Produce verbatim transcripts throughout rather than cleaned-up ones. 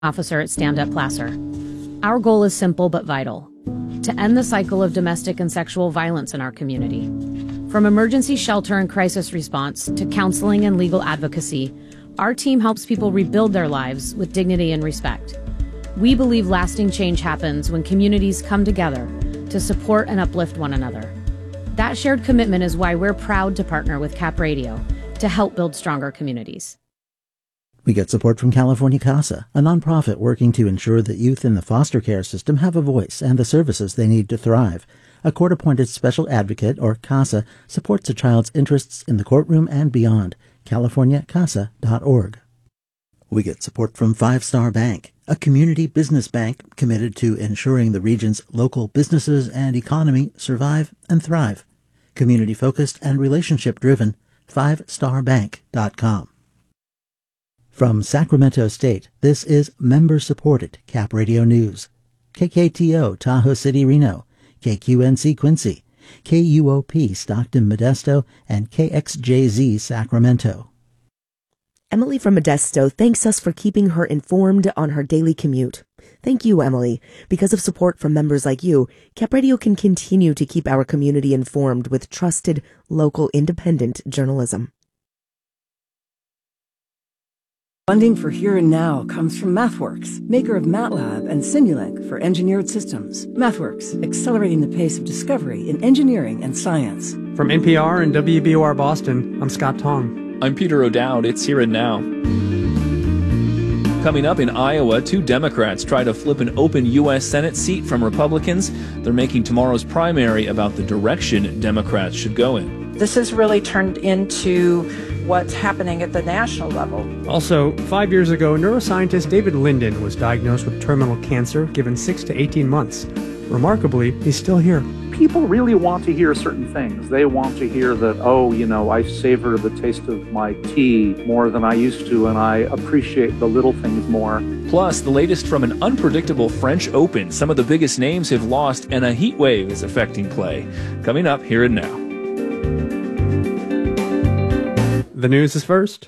Officer at Stand Up Placer. Our goal is simple but vital: to end the cycle of domestic and sexual violence in our community. From emergency shelter and crisis response to counseling and legal advocacy, our team helps people rebuild their lives with dignity and respect. We believe lasting change happens when communities come together to support and uplift one another. That shared commitment is why we're proud to partner with Cap Radio to help build stronger communities. We get support from California CASA, a nonprofit working to ensure that youth in the foster care system have a voice and the services they need to thrive. A court-appointed special advocate, or CASA, supports a child's interests in the courtroom and beyond. california casa dot org. We get support from Five Star Bank, a community business bank committed to ensuring the region's local businesses and economy survive and thrive. Community-focused and relationship-driven, five star bank dot com. From Sacramento State, this is member-supported Cap Radio News. K K T O Tahoe City, Reno, K Q N C Quincy, K U O P Stockton, Modesto, and K X J Z Sacramento. Emily from Modesto thanks us for keeping her informed on her daily commute. Thank you, Emily. Because of support from members like you, Cap Radio can continue to keep our community informed with trusted, local, independent journalism. Funding for Here and Now comes from MathWorks, maker of MATLAB and Simulink for engineered systems. MathWorks, accelerating the pace of discovery in engineering and science. From N P R and W B O R Boston, I'm Scott Tong. I'm Peter O'Dowd. It's Here and Now. Coming up in Iowa, two Democrats try to flip an open U S Senate seat from Republicans. They're making tomorrow's primary about the direction Democrats should go in. This has really turned into what's happening at the national level. Also, five years ago, neuroscientist David Linden was diagnosed with terminal cancer, given six to eighteen months. Remarkably, he's still here. People really want to hear certain things. They want to hear that, oh, you know, I savor the taste of my tea more than I used to, and I appreciate the little things more. Plus, the latest from an unpredictable French Open. Some of the biggest names have lost, and a heat wave is affecting play. Coming up Here and Now. The news is first.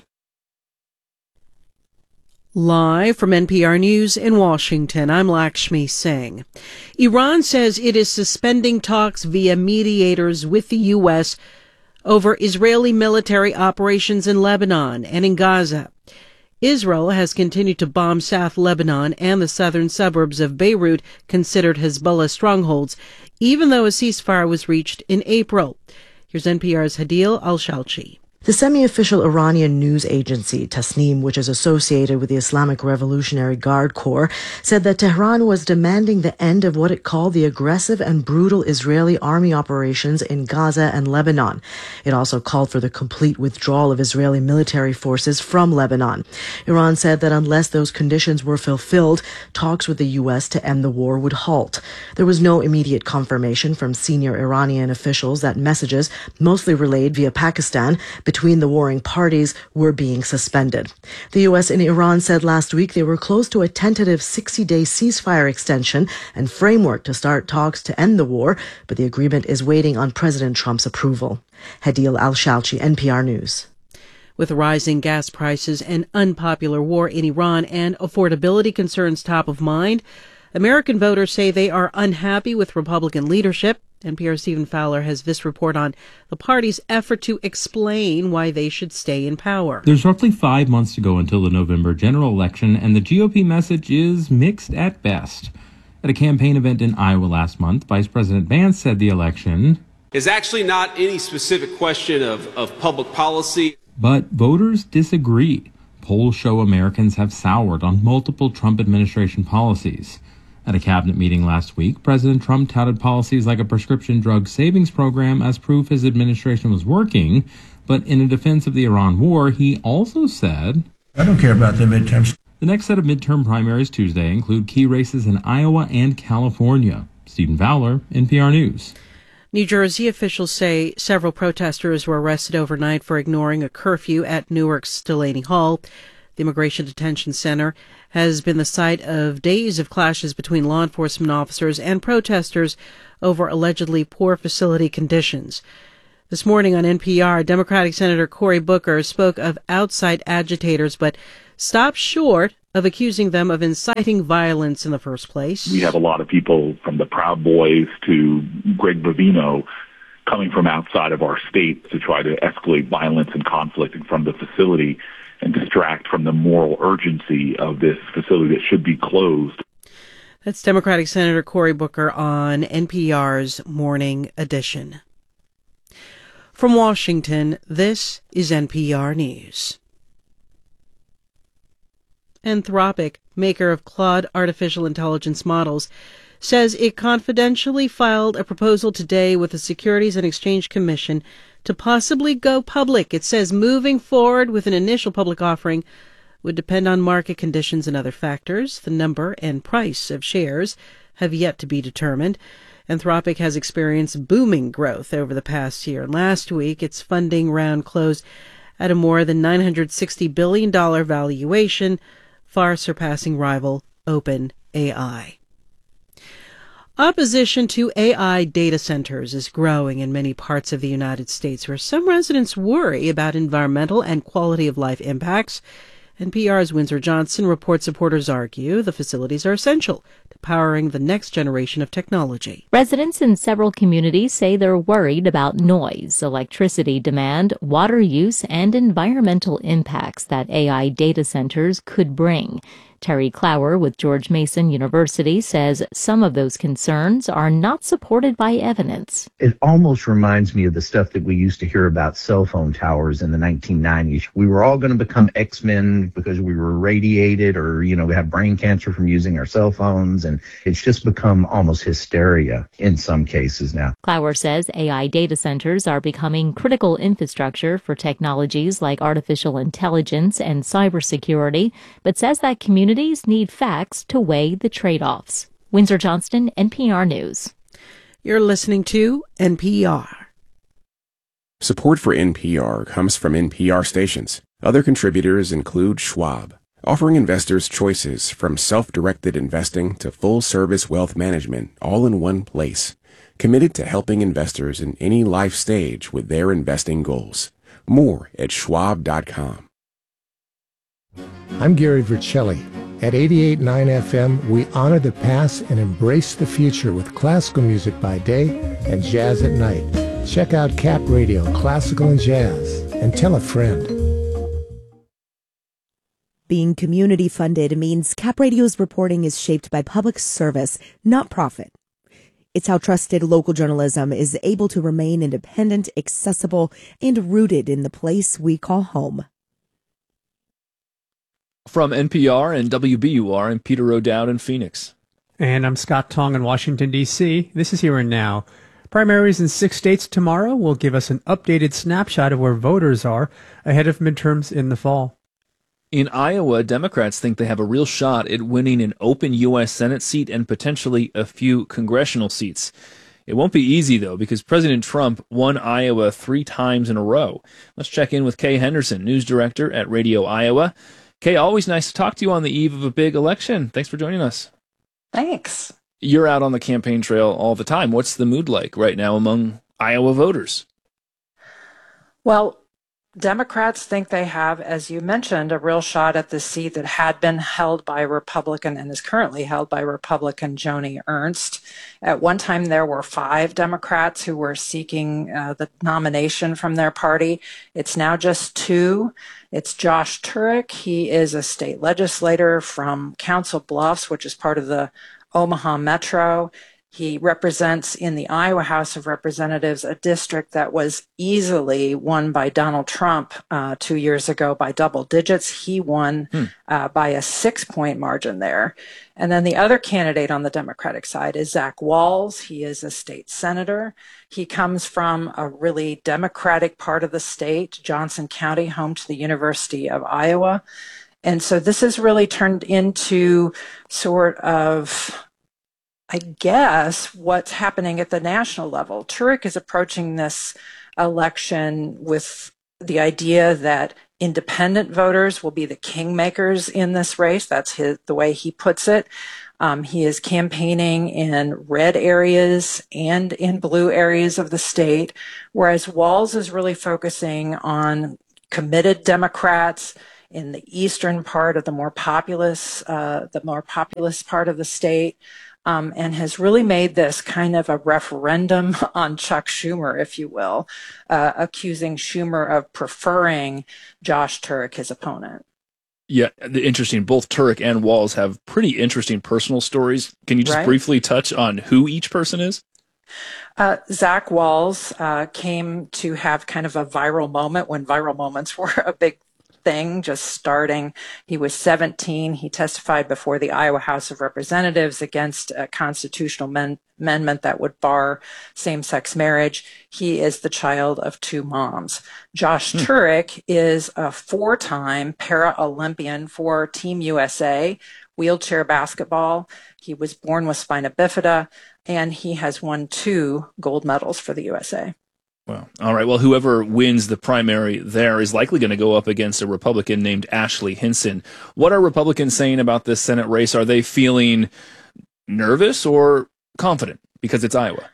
Live from N P R News in Washington, I'm Lakshmi Singh. Iran says it is suspending talks via mediators with the U S over Israeli military operations in Lebanon and in Gaza. Israel has continued to bomb South Lebanon and the southern suburbs of Beirut, considered Hezbollah strongholds, even though a ceasefire was reached in April. Here's N P R's Hadil Al-Shalchi. The semi-official Iranian news agency, Tasnim, which is associated with the Islamic Revolutionary Guard Corps, said that Tehran was demanding the end of what it called the aggressive and brutal Israeli army operations in Gaza and Lebanon. It also called for the complete withdrawal of Israeli military forces from Lebanon. Iran said that unless those conditions were fulfilled, talks with the U S to end the war would halt. There was no immediate confirmation from senior Iranian officials that messages, mostly relayed via Pakistan, between the warring parties were being suspended. The U S and Iran said last week they were close to a tentative sixty-day ceasefire extension and framework to start talks to end the war, but the agreement is waiting on President Trump's approval. Hadil Al-Shalchi, N P R News. With rising gas prices, an unpopular war in Iran, and affordability concerns top of mind, American voters say they are unhappy with Republican leadership. N P R's Stephen Fowler has this report on the party's effort to explain why they should stay in power. There's roughly five months to go until the November general election, and the G O P message is mixed at best. At a campaign event in Iowa last month, Vice President Vance said the election is actually not any specific question of, of public policy. But voters disagree. Polls show Americans have soured on multiple Trump administration policies. At a cabinet meeting last week, President Trump touted policies like a prescription drug savings program as proof his administration was working. But in a defense of the Iran war, he also said, I don't care about the midterms. The next set of midterm primaries Tuesday include key races in Iowa and California. Stephen Fowler, N P R News. New Jersey officials say several protesters were arrested overnight for ignoring a curfew at Newark's Delaney Hall. The Immigration Detention Center has been the site of days of clashes between law enforcement officers and protesters over allegedly poor facility conditions. This morning on N P R, Democratic Senator Cory Booker spoke of outside agitators, but stopped short of accusing them of inciting violence in the first place. We have a lot of people from the Proud Boys to Greg Bovino coming from outside of our state to try to escalate violence and conflict in front of the facility and distract from the moral urgency of this facility that should be closed. That's Democratic Senator Cory Booker on N P R's Morning Edition. From Washington, this is N P R News. Anthropic, maker of Claude artificial intelligence models, says it confidentially filed a proposal today with the Securities and Exchange Commission to possibly go public. It says moving forward with an initial public offering would depend on market conditions and other factors. The number and price of shares have yet to be determined. Anthropic has experienced booming growth over the past year. Last week, its funding round closed at a more than nine hundred sixty billion dollars valuation, far surpassing rival OpenAI. Opposition to A I data centers is growing in many parts of the United States, where some residents worry about environmental and quality of life impacts. N P R's Windsor Johnson reports supporters argue the facilities are essential to powering the next generation of technology. Residents in several communities say they're worried about noise, electricity demand, water use, and environmental impacts that A I data centers could bring. Terry Clower with George Mason University says some of those concerns are not supported by evidence. It almost reminds me of the stuff that we used to hear about cell phone towers in the nineteen nineties. We were all going to become X-Men because we were radiated or, you know, we have brain cancer from using our cell phones, and it's just become almost hysteria in some cases now. Clower says A I data centers are becoming critical infrastructure for technologies like artificial intelligence and cybersecurity, but says that communities need facts to weigh the trade-offs. Windsor Johnston, N P R News. You're listening to N P R. Support for N P R comes from N P R stations. Other contributors include Schwab, offering investors choices from self-directed investing to full-service wealth management all in one place. Committed to helping investors in any life stage with their investing goals. More at schwab dot com. I'm Gary Vercelli. At eighty-eight point nine F M, we honor the past and embrace the future with classical music by day and jazz at night. Check out Cap Radio, Classical and Jazz, and tell a friend. Being community funded means Cap Radio's reporting is shaped by public service, not profit. It's how trusted local journalism is able to remain independent, accessible, and rooted in the place we call home. From N P R and W B U R, I'm Peter O'Dowd in Phoenix. And I'm Scott Tong in Washington, D C This is Here and Now. Primaries in six states tomorrow will give us an updated snapshot of where voters are ahead of midterms in the fall. In Iowa, Democrats think they have a real shot at winning an open U S Senate seat and potentially a few congressional seats. It won't be easy, though, because President Trump won Iowa three times in a row. Let's check in with Kay Henderson, news director at Radio Iowa. Kay, always nice to talk to you on the eve of a big election. Thanks for joining us. Thanks. You're out on the campaign trail all the time. What's the mood like right now among Iowa voters? Well, Democrats think they have, as you mentioned, a real shot at the seat that had been held by Republican and is currently held by Republican Joni Ernst. At one time, there were five Democrats who were seeking uh, the nomination from their party. It's now just two. It's Josh Turek. He is a state legislator from Council Bluffs, which is part of the Omaha Metro. He represents in the Iowa House of Representatives a district that was easily won by Donald Trump uh, two years ago by double digits. He won hmm. uh, by a six-point margin there. And then the other candidate on the Democratic side is Zach Walz. He is a state senator. He comes from a really Democratic part of the state, Johnson County, home to the University of Iowa. And so this has really turned into sort of, I guess, what's happening at the national level. Turek is approaching this election with the idea that independent voters will be the kingmakers in this race. That's his, the way he puts it. Um, he is campaigning in red areas and in blue areas of the state, whereas Walz is really focusing on committed Democrats in the eastern part of the more populous, uh, the more populous part of the state, um, and has really made this kind of a referendum on Chuck Schumer, if you will, uh, accusing Schumer of preferring Josh Turek, his opponent. Yeah, interesting. Both Turek and Walz have pretty interesting personal stories. Can you just Right. briefly touch on who each person is? Uh, Zach Walz uh, came to have kind of a viral moment when viral moments were a big thing, just starting. He was seventeen. He testified before the Iowa House of Representatives against a constitutional men- amendment that would bar same-sex marriage. He is the child of two moms. Josh hmm. Turek is a four-time para-Olympian for Team U S A, wheelchair basketball. He was born with spina bifida, and he has won two gold medals for the U S A. Well, all right. Well, whoever wins the primary there is likely going to go up against a Republican named Ashley Hinson. What are Republicans saying about this Senate race? Are they feeling nervous or confident because it's Iowa?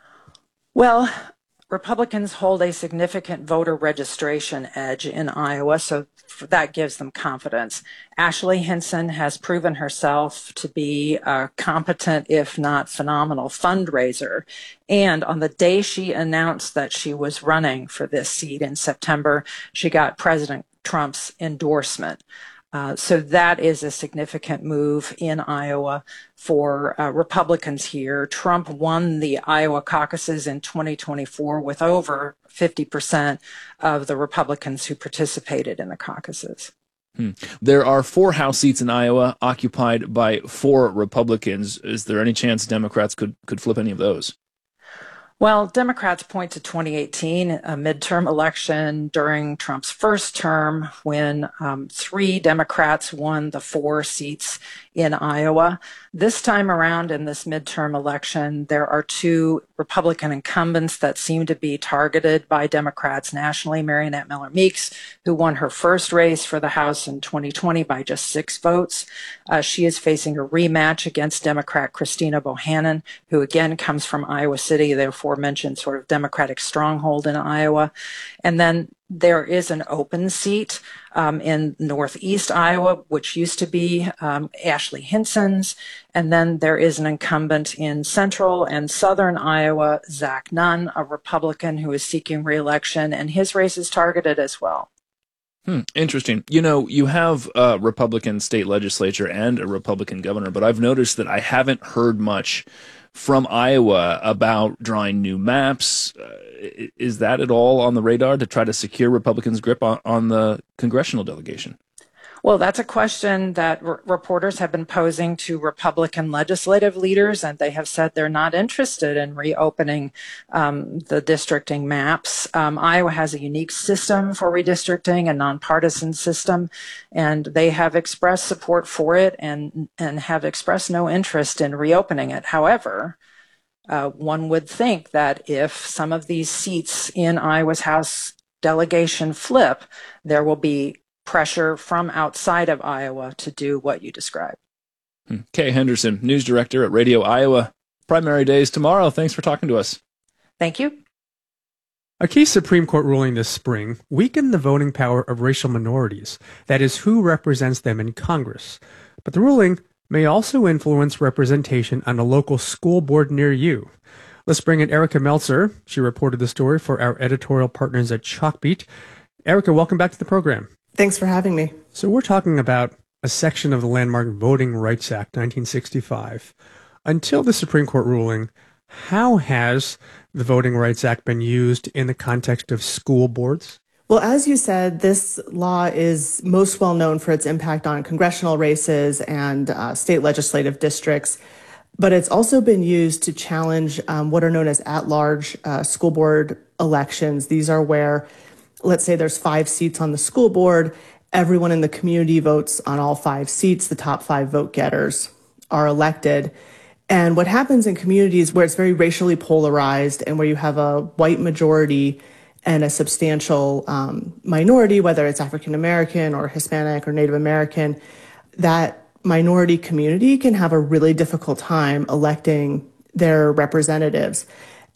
Well, Republicans hold a significant voter registration edge in Iowa, so that gives them confidence. Ashley Hinson has proven herself to be a competent, if not phenomenal, fundraiser. And on the day she announced that she was running for this seat in September, she got President Trump's endorsement. Uh, so that is a significant move in Iowa for uh, Republicans here. Trump won the Iowa caucuses in twenty twenty-four with over fifty percent of the Republicans who participated in the caucuses. Hmm. There are four House seats in Iowa occupied by four Republicans. Is there any chance Democrats could, could flip any of those? Well, Democrats point to twenty eighteen, a midterm election during Trump's first term when um, three Democrats won the four seats in Iowa. This time around in this midterm election, there are two Republican incumbents that seem to be targeted by Democrats nationally. Mariannette Miller Meeks, who won her first race for the House in twenty twenty by just six votes. Uh, she is facing a rematch against Democrat Christina Bohannon, who again comes from Iowa City, the aforementioned sort of Democratic stronghold in Iowa. And then there is an open seat um, in Northeast Iowa, which used to be um, Ashley Hinson's. And then there is an incumbent in Central and Southern Iowa, Zach Nunn, a Republican who is seeking reelection, and his race is targeted as well. Hmm, interesting. You know, you have a Republican state legislature and a Republican governor, but I've noticed that I haven't heard much from Iowa about drawing new maps. Uh, is that at all on the radar to try to secure Republicans' grip on, on the congressional delegation? Well, that's a question that r- reporters have been posing to Republican legislative leaders, and they have said they're not interested in reopening um, the districting maps. Um, Iowa has a unique system for redistricting, a nonpartisan system, and they have expressed support for it and, and have expressed no interest in reopening it. However, uh, one would think that if some of these seats in Iowa's House delegation flip, there will be pressure from outside of Iowa to do what you described. Kay Henderson, news director at Radio Iowa. Primary days tomorrow. Thanks for talking to us. Thank you. A key Supreme Court ruling this spring weakened the voting power of racial minorities, that is, who represents them in Congress. But the ruling may also influence representation on a local school board near you. Let's bring in Erica Meltzer. She reported the story for our editorial partners at Chalkbeat. Erica, welcome back to the program. Thanks for having me. So we're talking about a section of the landmark Voting Rights Act, nineteen sixty-five. Until the Supreme Court ruling, how has the Voting Rights Act been used in the context of school boards? Well, as you said, this law is most well known for its impact on congressional races and uh, state legislative districts, but it's also been used to challenge um, what are known as at-large uh, school board elections. These are where, let's say there's five seats on the school board, everyone in the community votes on all five seats, the top five vote getters are elected. And what happens in communities where it's very racially polarized and where you have a white majority and a substantial um, minority, whether it's African American or Hispanic or Native American, that minority community can have a really difficult time electing their representatives.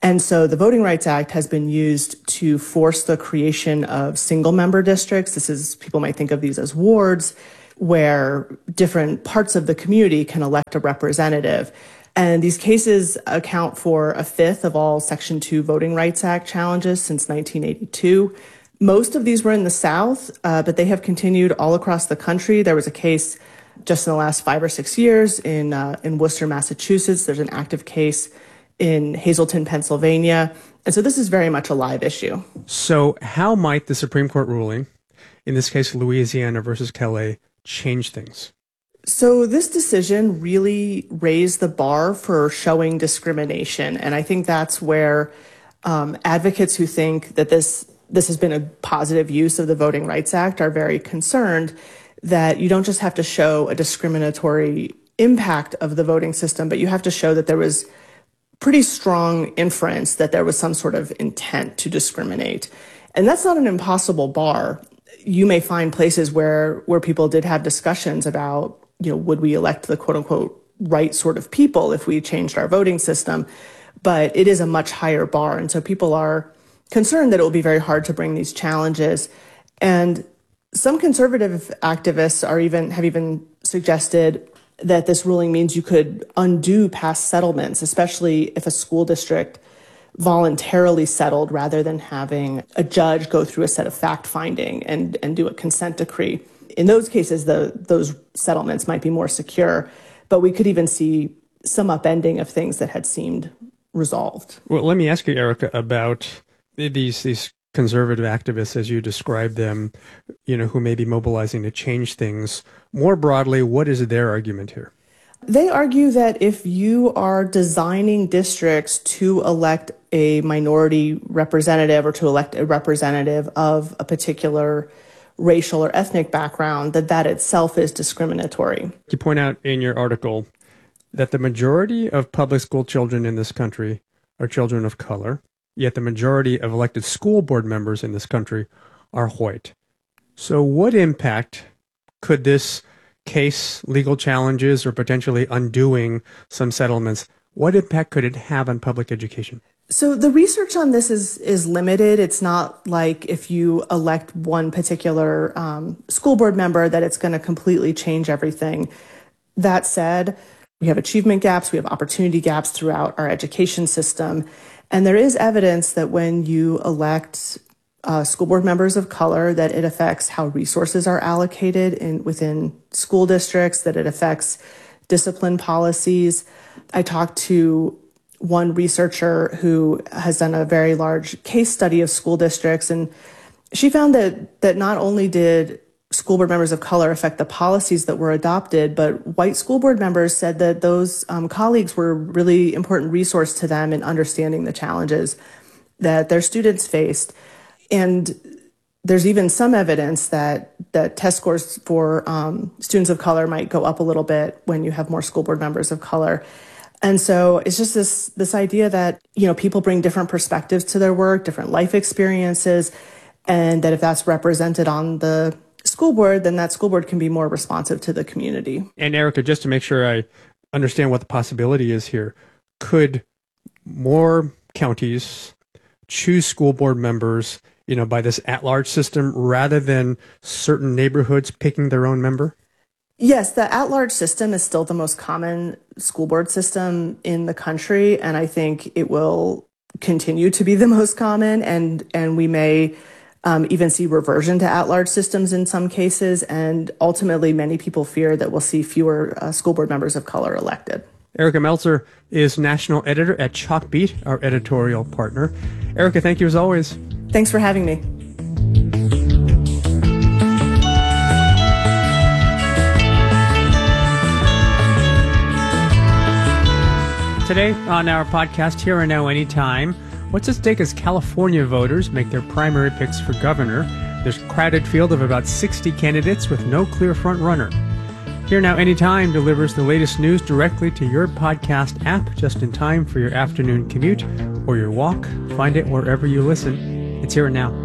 And so the Voting Rights Act has been used to force the creation of single-member districts. This is, people might think of these as wards, where different parts of the community can elect a representative. And these cases account for a fifth of all Section two Voting Rights Act challenges since nineteen eighty-two. Most of these were in the South, uh, but they have continued all across the country. There was a case just in the last five or six years in uh, in Worcester, Massachusetts. There's an active case in Hazleton, Pennsylvania. And so this is very much a live issue. So how might the Supreme Court ruling, in this case Louisiana versus Kelly, change things? So this decision really raised the bar for showing discrimination. And I think that's where um, advocates who think that this this has been a positive use of the Voting Rights Act are very concerned that you don't just have to show a discriminatory impact of the voting system, but you have to show that there was pretty strong inference that there was some sort of intent to discriminate. And that's not an impossible bar. You may find places where where people did have discussions about, you know, would we elect the quote unquote right sort of people if we changed our voting system? But it is a much higher bar. And so people are concerned that it will be very hard to bring these challenges. And some conservative activists are even have even suggested that this ruling means you could undo past settlements, especially if a school district voluntarily settled rather than having a judge go through a set of fact-finding and, and do a consent decree. In those cases, the, those settlements might be more secure, but we could even see some upending of things that had seemed resolved. Well, let me ask you, Erica, about these these conservative activists, as you describe them, you know, who may be mobilizing to change things. More broadly, what is their argument here? They argue that if you are designing districts to elect a minority representative or to elect a representative of a particular racial or ethnic background, that that itself is discriminatory. You point out in your article that the majority of public school children in this country are children of color, yet the majority of elected school board members in this country are white. So what impact could this case, legal challenges, or potentially undoing some settlements, what impact could it have on public education? So the research on this is is limited. It's not like if you elect one particular um, school board member that it's going to completely change everything. That said, we have achievement gaps, we have opportunity gaps throughout our education system. And there is evidence that when you elect uh, school board members of color, that it affects how resources are allocated in within school districts, that it affects discipline policies. I talked to one researcher who has done a very large case study of school districts, and she found that that not only did school board members of color affect the policies that were adopted, but white school board members said that those um, colleagues were a really important resource to them in understanding the challenges that their students faced. And there's even some evidence that that test scores for um, students of color might go up a little bit when you have more school board members of color. And so it's just this this idea that, you know, people bring different perspectives to their work, different life experiences, and that if that's represented on the school board, then that school board can be more responsive to the community. And Erica, just to make sure I understand what the possibility is here, could more counties choose school board members, you know, by this at-large system rather than certain neighborhoods picking their own member? Yes, the at-large system is still the most common school board system in the country, and I think it will continue to be the most common, and and we may um, even see reversion to at-large systems in some cases, and ultimately many people fear that we'll see fewer uh, school board members of color elected. Erica Meltzer is national editor at Chalkbeat, our editorial partner. Erica, thank you as always. Thanks for having me. Today on our podcast, Here and Now Anytime, what's at stake as California voters make their primary picks for governor? There's a crowded field of about sixty candidates with no clear front runner. Here Now Anytime delivers the latest news directly to your podcast app just in time for your afternoon commute or your walk. Find it wherever you listen. It's Here and Now.